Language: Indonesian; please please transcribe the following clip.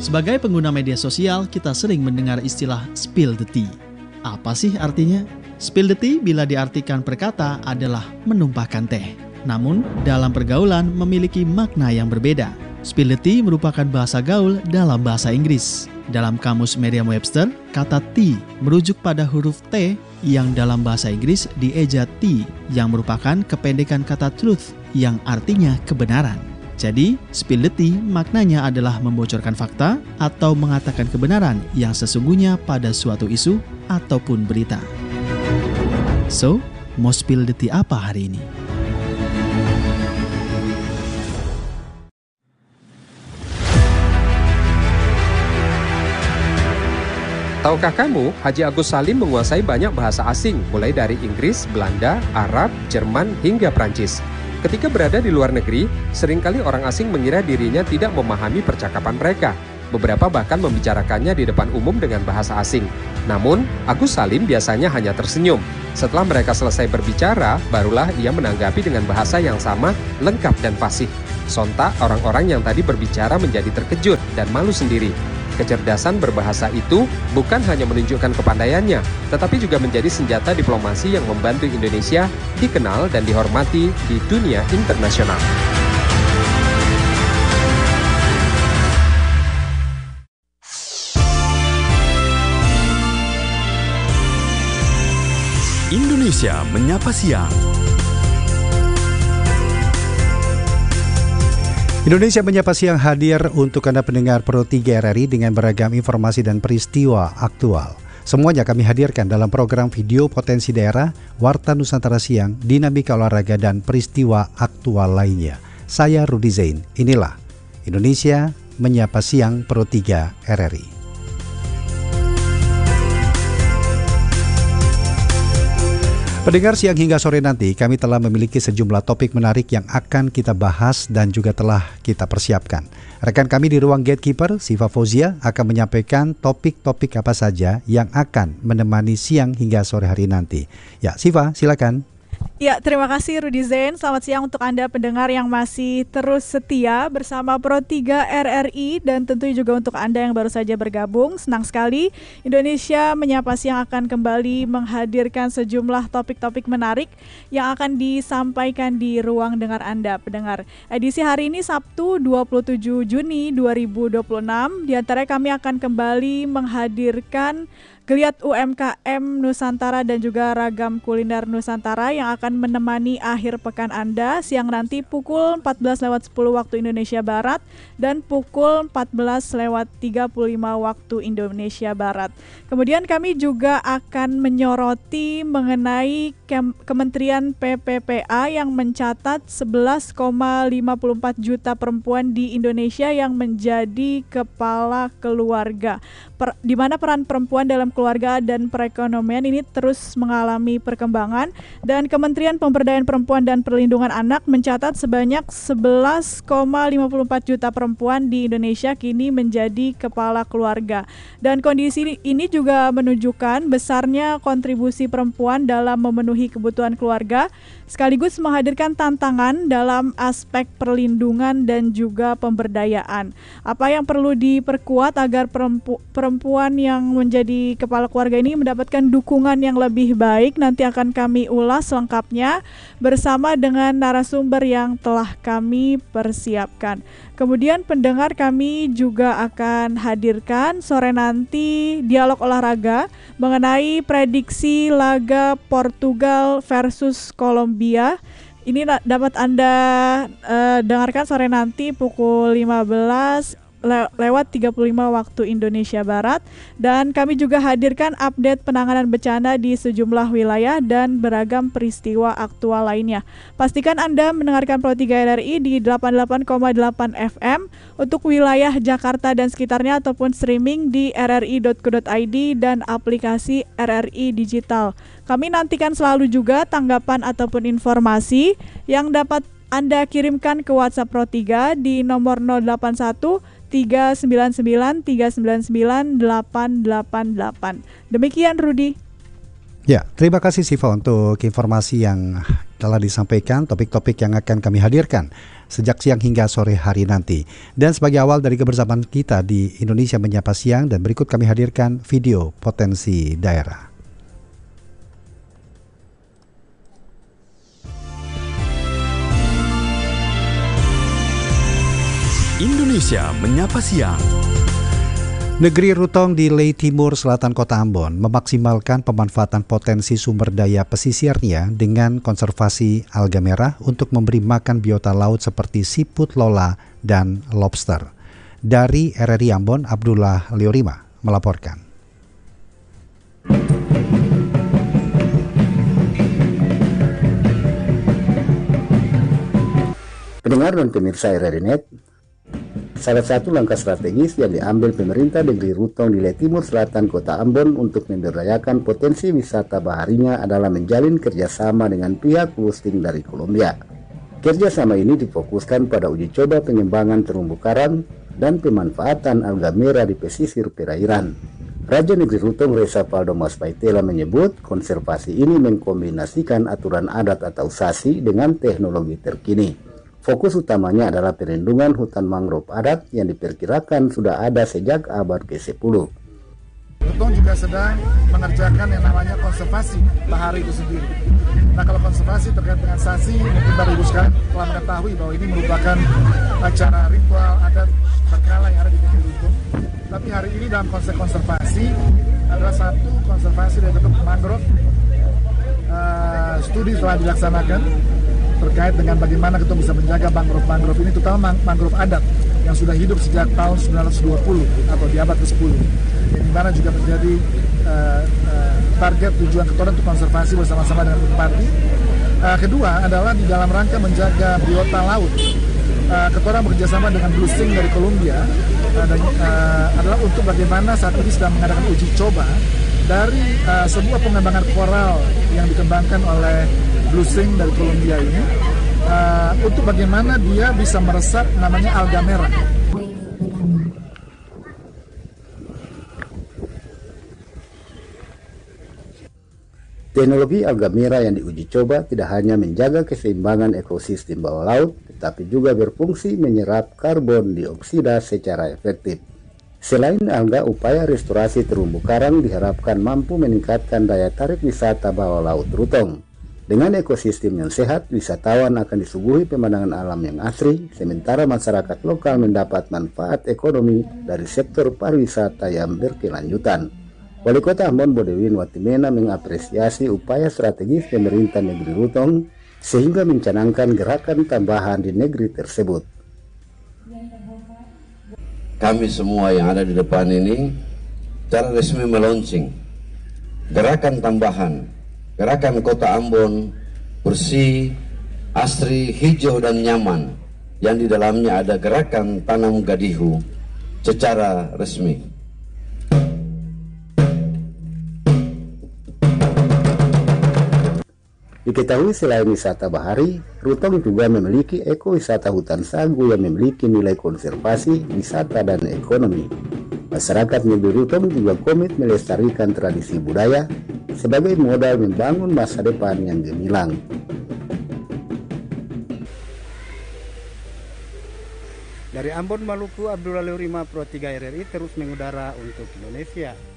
Sebagai pengguna media sosial, kita sering mendengar istilah spill the tea. Apa sih artinya? Spill the tea bila diartikan perkata adalah menumpahkan teh. Namun, dalam pergaulan memiliki makna yang berbeda. Spill the tea merupakan bahasa gaul dalam bahasa Inggris. Dalam kamus Merriam-Webster, kata tea merujuk pada huruf T yang dalam bahasa Inggris dieja T, yang merupakan kependekan kata truth yang artinya kebenaran. Jadi, spill the tea maknanya adalah membocorkan fakta atau mengatakan kebenaran yang sesungguhnya pada suatu isu ataupun berita. So, mau spill the tea apa hari ini? Tahukah kamu, Haji Agus Salim menguasai banyak bahasa asing, mulai dari Inggris, Belanda, Arab, Jerman, hingga Prancis. Ketika berada di luar negeri, seringkali orang asing mengira dirinya tidak memahami percakapan mereka. Beberapa bahkan membicarakannya di depan umum dengan bahasa asing. Namun, Agus Salim biasanya hanya tersenyum. Setelah mereka selesai berbicara, barulah ia menanggapi dengan bahasa yang sama, lengkap dan fasih. Sontak, orang-orang yang tadi berbicara menjadi terkejut dan malu sendiri. Kecerdasan berbahasa itu bukan hanya menunjukkan kepandaiannya, tetapi juga menjadi senjata diplomasi yang membantu Indonesia dikenal dan dihormati di dunia internasional. Indonesia Menyapa Siang. Indonesia Menyapa Siang hadir untuk Anda pendengar Pro 3 RRI dengan beragam informasi dan peristiwa aktual. Semuanya kami hadirkan dalam program video potensi daerah, Warta Nusantara Siang, dinamika olahraga dan peristiwa aktual lainnya. Saya Rudi Zain, inilah Indonesia Menyapa Siang Pro 3 RRI. Pendengar, siang hingga sore nanti kami telah memiliki sejumlah topik menarik yang akan kita bahas dan juga telah kita persiapkan. Rekan kami di ruang Gatekeeper, Siva Fauzia, akan menyampaikan topik-topik apa saja yang akan menemani siang hingga sore hari nanti. Ya, Siva, silakan. Ya, terima kasih Rudi Zain. Selamat siang untuk Anda pendengar yang masih terus setia bersama Pro 3 RRI dan tentunya juga untuk Anda yang baru saja bergabung. Senang sekali Indonesia Menyapa Siang akan kembali menghadirkan sejumlah topik-topik menarik yang akan disampaikan di ruang dengar Anda pendengar. Edisi hari ini Sabtu 27 Juni 2026. Di antara kami akan kembali menghadirkan Geliat UMKM Nusantara dan juga ragam kuliner Nusantara yang akan menemani akhir pekan Anda siang nanti pukul 14.10 waktu Indonesia Barat dan pukul 14.35 waktu Indonesia Barat. Kemudian kami juga akan menyoroti mengenai Kementerian PPPA yang mencatat 11,54 juta perempuan di Indonesia yang menjadi kepala keluarga. Di mana peran perempuan dalam keluarga dan perekonomian ini terus mengalami perkembangan, dan Kementerian Pemberdayaan Perempuan dan Perlindungan Anak mencatat sebanyak 11,54 juta perempuan di Indonesia kini menjadi kepala keluarga. Dan kondisi ini juga menunjukkan besarnya kontribusi perempuan dalam memenuhi kebutuhan keluarga, sekaligus menghadirkan tantangan dalam aspek perlindungan dan juga pemberdayaan. Apa yang perlu diperkuat agar perempuan yang menjadi kepala keluarga ini mendapatkan dukungan yang lebih baik? Nanti akan kami ulas selengkapnya bersama dengan narasumber yang telah kami persiapkan. Kemudian pendengar, kami juga akan hadirkan sore nanti dialog olahraga mengenai prediksi laga Portugal versus Kolombia. Ini dapat Anda dengarkan sore nanti pukul 15 lewat 35 waktu Indonesia Barat. Dan kami juga hadirkan update penanganan bencana di sejumlah wilayah dan beragam peristiwa aktual lainnya. Pastikan Anda mendengarkan Pro 3 RRI di 88,8 FM untuk wilayah Jakarta dan sekitarnya, ataupun streaming di rri.co.id dan aplikasi RRI Digital. Kami nantikan selalu juga tanggapan ataupun informasi yang dapat Anda kirimkan ke WhatsApp Pro 3 di nomor 081 399 399 888. Demikian Rudi. Ya, terima kasih Siva untuk informasi yang telah disampaikan topik-topik yang akan kami hadirkan sejak siang hingga sore hari nanti. Dan sebagai awal dari kebersamaan kita di Indonesia Menyapa Siang, dan berikut kami hadirkan video potensi daerah. Indonesia Menyapa Siang. Negeri Rutong di Lei Timur Selatan Kota Ambon memaksimalkan pemanfaatan potensi sumber daya pesisirnya dengan konservasi alga merah untuk memberi makan biota laut seperti siput lola dan lobster. Dari RRI Ambon, Abdullah Leorima melaporkan. Pendengar dan pemirsa RRI Net, salah satu langkah strategis yang diambil pemerintah negeri Rutong di Lei Timur Selatan Kota Ambon untuk memberdayakan potensi wisata baharinya adalah menjalin kerjasama dengan pihak lusting dari Kolombia. Kerjasama ini difokuskan pada uji coba pengembangan terumbu karang dan pemanfaatan alga merah di pesisir perairan. Raja Negeri Rutong Reza Paldo Maspaitela menyebut konservasi ini mengkombinasikan aturan adat atau sasi dengan teknologi terkini. Fokus utamanya adalah perlindungan hutan mangrove adat yang diperkirakan sudah ada sejak abad ke-10. Rutong juga sedang mengerjakan yang namanya konservasi bahari itu sendiri. Nah, kalau konservasi terkait dengan sasi, mungkin Bapak Ibu sekalian telah mengetahui bahwa ini merupakan acara ritual adat berkala yang ada di negeri Rutong. Tapi hari ini dalam konsep konservasi adalah satu konservasi dari bentuk mangrove. Studi telah dilaksanakan terkait dengan bagaimana kita bisa menjaga mangrove ini, terutama mangrove adat yang sudah hidup sejak tahun 1920 atau di abad ke-10, di mana juga menjadi target tujuan Ketua untuk konservasi bersama-sama dengan Bupati. Kedua adalah di dalam rangka menjaga biota laut. Ketua bekerjasama dengan Bluesting dari Kolombia adalah untuk bagaimana saat ini sedang mengadakan uji coba dari sebuah pengembangan koral yang dikembangkan oleh Bluesting dari Kolombia ini untuk bagaimana dia bisa meresap namanya alga merah. Teknologi alga merah yang diuji coba tidak hanya menjaga keseimbangan ekosistem bawah laut, tetapi juga berfungsi menyerap karbon dioksida secara efektif. Selain alga, upaya restorasi terumbu karang diharapkan mampu meningkatkan daya tarik wisata bawah laut Rutong. Dengan ekosistem yang sehat, wisatawan akan disuguhi pemandangan alam yang asri, sementara masyarakat lokal mendapat manfaat ekonomi dari sektor pariwisata yang berkelanjutan. Wali Kota Ambon Bodewin Watimena mengapresiasi upaya strategis pemerintah negeri Rutong sehingga mencanangkan gerakan tambahan di negeri tersebut. Kami semua yang ada di depan ini secara resmi meluncing gerakan tambahan, gerakan Kota Ambon bersih, asri, hijau dan nyaman, yang di dalamnya ada gerakan tanam gadihu secara resmi. Diketahui selain wisata bahari, Rutong juga memiliki ekowisata hutan sagu yang memiliki nilai konservasi, wisata, dan ekonomi. Masyarakat negeri Rutong juga komit melestarikan tradisi budaya sebagai modal membangun masa depan yang gemilang. Dari Ambon, Maluku, Abdullah Leorima, Pro 3 RRI terus mengudara untuk Indonesia.